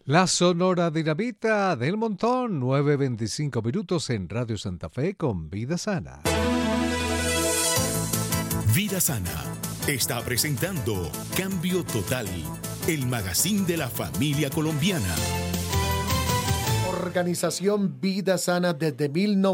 La Sonora Dinamita del Montón, 9:25 en Radio Santa Fe con Vida Sana. Vida Sana está presentando Cambio Total, el magazine de la familia colombiana. Organización Vida Sana desde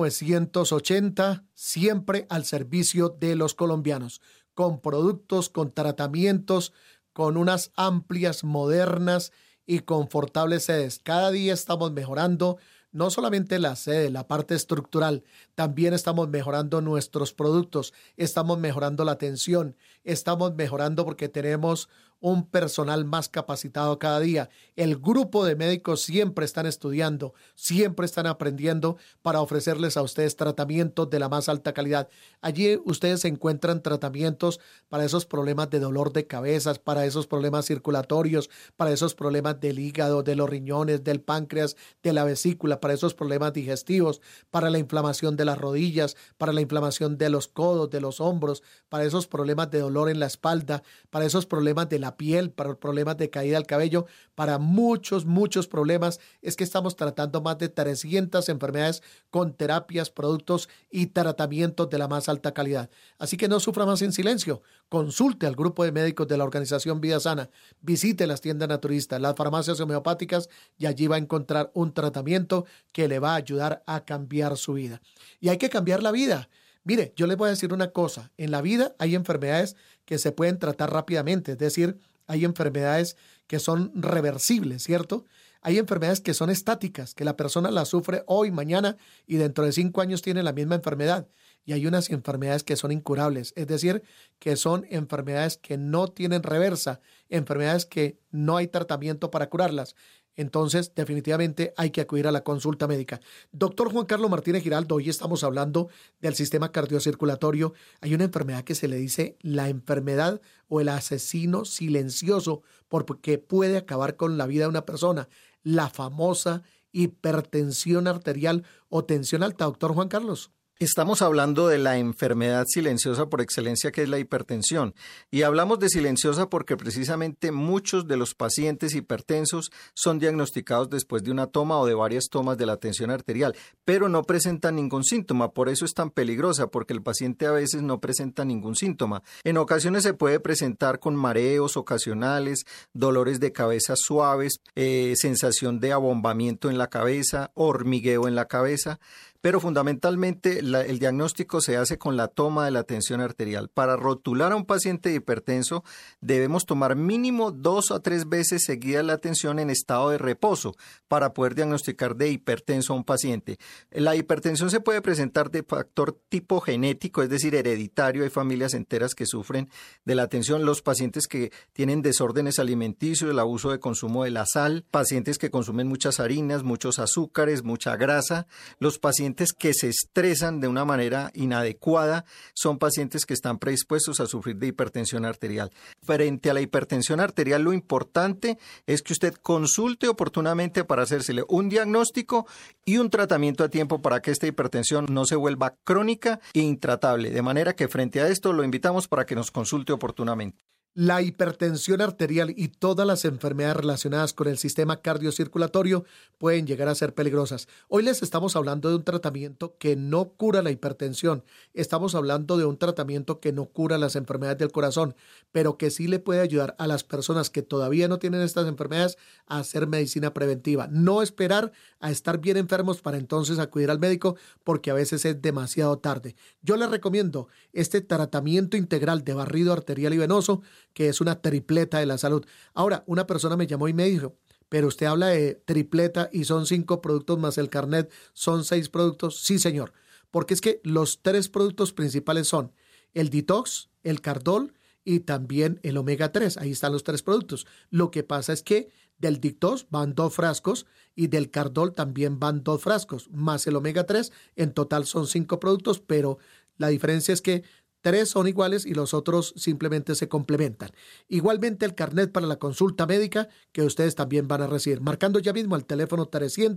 1980, siempre al servicio de los colombianos, con productos, con tratamientos, con unas amplias, modernas y confortables sedes. Cada día estamos mejorando no solamente la sede, la parte estructural, también estamos mejorando nuestros productos, estamos mejorando la atención, estamos mejorando porque tenemos un personal más capacitado cada día. El grupo de médicos siempre están estudiando, siempre están aprendiendo para ofrecerles a ustedes tratamientos de la más alta calidad. Allí ustedes encuentran tratamientos para esos problemas de dolor de cabezas, para esos problemas circulatorios, para esos problemas del hígado, de los riñones, del páncreas, de la vesícula, para esos problemas digestivos, para la inflamación de las rodillas, para la inflamación de los codos, de los hombros, para esos problemas de dolor en la espalda, para esos problemas de la piel, para problemas de caída del cabello, para muchos problemas. Es que estamos tratando más de 300 enfermedades con terapias, productos y tratamientos de la más alta calidad. Así que no sufra más en silencio. Consulte al grupo de médicos de la Organización Vida Sana, visite las tiendas naturistas, las farmacias homeopáticas y allí va a encontrar un tratamiento que le va a ayudar a cambiar su vida. Y hay que cambiar la vida. Mire, yo les voy a decir una cosa, en la vida hay enfermedades que se pueden tratar rápidamente, es decir, hay enfermedades que son reversibles, ¿cierto? Hay enfermedades que son estáticas, que la persona las sufre hoy, mañana y dentro de 5 años tiene la misma enfermedad. Y hay unas enfermedades que son incurables, es decir, que son enfermedades que no tienen reversa, enfermedades que no hay tratamiento para curarlas. Entonces, definitivamente hay que acudir a la consulta médica. Doctor Juan Carlos Martínez Giraldo, hoy estamos hablando del sistema cardiocirculatorio. Hay una enfermedad que se le dice la enfermedad o el asesino silencioso porque puede acabar con la vida de una persona. La famosa hipertensión arterial o tensión alta. Doctor Juan Carlos. Estamos hablando de la enfermedad silenciosa por excelencia que es la hipertensión y hablamos de silenciosa porque precisamente muchos de los pacientes hipertensos son diagnosticados después de una toma o de varias tomas de la tensión arterial, pero no presentan ningún síntoma, por eso es tan peligrosa porque el paciente a veces no presenta ningún síntoma. En ocasiones se puede presentar con mareos ocasionales, dolores de cabeza suaves, sensación de abombamiento en la cabeza, hormigueo en la cabeza. Pero fundamentalmente el diagnóstico se hace con la toma de la tensión arterial. Para rotular a un paciente hipertenso debemos tomar mínimo 2 a 3 veces seguida la tensión en estado de reposo para poder diagnosticar de hipertenso a un paciente. La hipertensión se puede presentar de factor tipo genético, es decir, hereditario. Hay familias enteras que sufren de la tensión. Los pacientes que tienen desórdenes alimenticios, el abuso de consumo de la sal, pacientes que consumen muchas harinas, muchos azúcares, mucha grasa, los pacientes que se estresan de una manera inadecuada son pacientes que están predispuestos a sufrir de hipertensión arterial. Frente a la hipertensión arterial, lo importante es que usted consulte oportunamente para hacérsele un diagnóstico y un tratamiento a tiempo para que esta hipertensión no se vuelva crónica e intratable. De manera que frente a esto lo invitamos para que nos consulte oportunamente. La hipertensión arterial y todas las enfermedades relacionadas con el sistema cardiocirculatorio pueden llegar a ser peligrosas. Hoy les estamos hablando de un tratamiento que no cura la hipertensión. Estamos hablando de un tratamiento que no cura las enfermedades del corazón, pero que sí le puede ayudar a las personas que todavía no tienen estas enfermedades a hacer medicina preventiva. No esperar a estar bien enfermos para entonces acudir al médico porque a veces es demasiado tarde. Yo les recomiendo este tratamiento integral de barrido arterial y venoso, que es una tripleta de la salud. Ahora, una persona me llamó y me dijo, pero usted habla de tripleta y son 5 productos más el carnet, son 6 productos. Sí, señor, porque es que los 3 productos principales son el detox, el cardol y también el omega 3. Ahí están los 3 productos. Lo que pasa es que del detox van 2 frascos y del cardol también van 2 frascos, más el omega 3. En total son 5 productos, pero la diferencia es que 3 son iguales y los otros simplemente se complementan. Igualmente el carnet para la consulta médica que ustedes también van a recibir. Marcando ya mismo al teléfono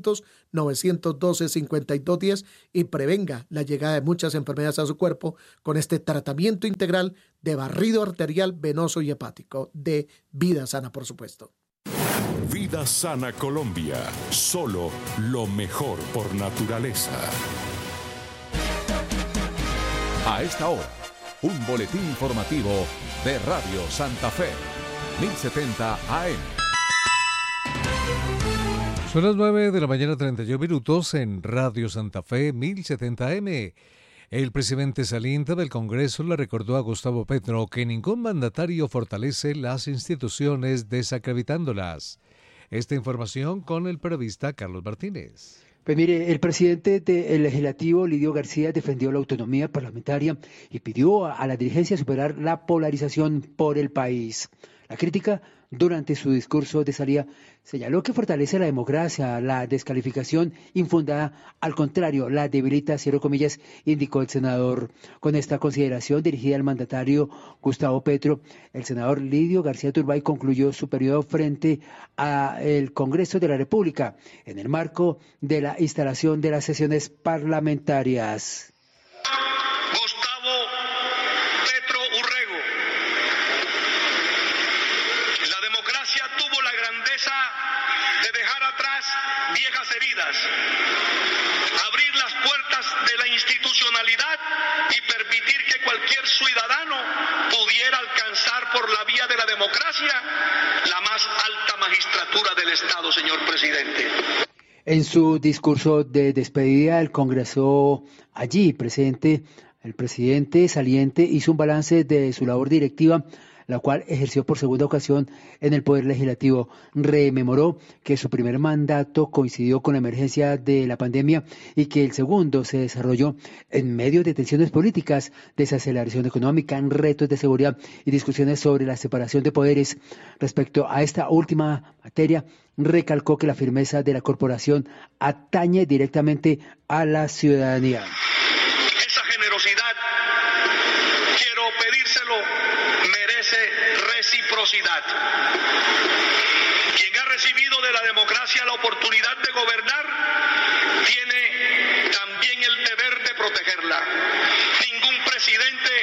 300-912-5210 y prevenga la llegada de muchas enfermedades a su cuerpo con este tratamiento integral de barrido arterial, venoso y hepático de Vida Sana, por supuesto. Vida Sana Colombia. Solo lo mejor por naturaleza. A esta hora, un boletín informativo de Radio Santa Fe, 1070 AM. Son las 9 de la mañana, 31 minutos en Radio Santa Fe, 1070 AM. El presidente saliente del Congreso le recordó a Gustavo Petro que ningún mandatario fortalece las instituciones desacreditándolas. Esta información con el periodista Carlos Martínez. Pues mire, el presidente del Legislativo, Lidio García, defendió la autonomía parlamentaria y pidió a la dirigencia superar la polarización por el país. La crítica durante su discurso de salida señaló que fortalece la democracia, la descalificación infundada, al contrario, la debilita, cierro comillas, indicó el senador. Con esta consideración dirigida al mandatario Gustavo Petro, el senador Lidio García Turbay concluyó su periodo frente al Congreso de la República en el marco de la instalación de las sesiones parlamentarias. Abrir las puertas de la institucionalidad y permitir que cualquier ciudadano pudiera alcanzar por la vía de la democracia la más alta magistratura del Estado, señor presidente. En su discurso de despedida del Congreso allí presente, el presidente saliente hizo un balance de su labor directiva, la cual ejerció por segunda ocasión en el Poder Legislativo. Rememoró que su primer mandato coincidió con la emergencia de la pandemia y que el segundo se desarrolló en medio de tensiones políticas, desaceleración económica, retos de seguridad y discusiones sobre la separación de poderes. Respecto a esta última materia, recalcó que la firmeza de la corporación atañe directamente a la ciudadanía. Esa generosidad, quiero pedírselo, merece reciprocidad. Quien ha recibido de la democracia la oportunidad de gobernar, tiene también el deber de protegerla. Ningún presidente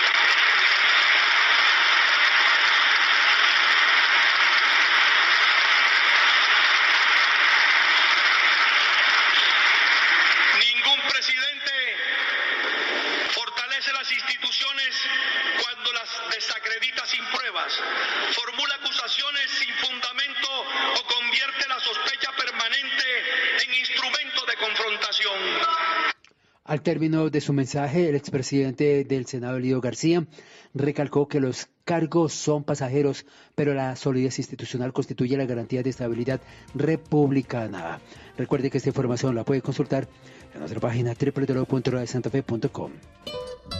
fortalece las instituciones cuando las desacredita sin pruebas, formula acusaciones sin fundamento o convierte la sospecha permanente en instrumento de confrontación. Al término de su mensaje, el expresidente del Senado, Lidio García, recalcó que los cargos son pasajeros, pero la solidez institucional constituye la garantía de estabilidad republicana. Recuerde que esta información la puede consultar en nuestra página www.radiosantafe.com.